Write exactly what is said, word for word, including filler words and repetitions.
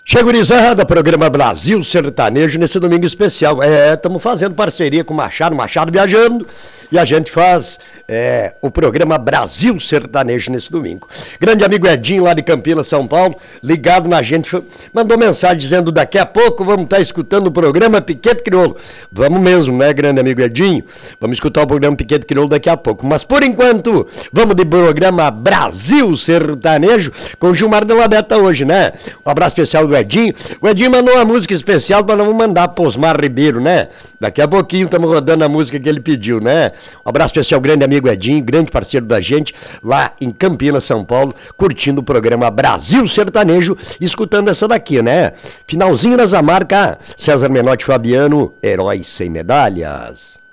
Chegurizada, programa Brasil Sertanejo nesse domingo especial. É, estamos fazendo parceria com o Machado, Machado viajando, e a gente faz é, o programa Brasil Sertanejo nesse domingo. Grande amigo Edinho, lá de Campinas, São Paulo, ligado na gente, mandou mensagem dizendo: daqui a pouco vamos estar escutando o programa Piquete Crioulo. Vamos mesmo, né, grande amigo Edinho? Vamos escutar o programa Piquete Crioulo daqui a pouco. Mas por enquanto, vamos de programa Brasil Sertanejo com o Gilmar de la Beta hoje, né? Um abraço especial do Edinho. O Edinho mandou uma música especial para não mandar para Osmar Ribeiro, né? Daqui a pouquinho estamos rodando a música que ele pediu, né? Um abraço especial, grande amigo Edinho, grande parceiro da gente, lá em Campinas, São Paulo, curtindo o programa Brasil Sertanejo, escutando essa daqui, né? Finalzinho da Zamarca, César Menotti Fabiano, Heróis Sem Medalhas.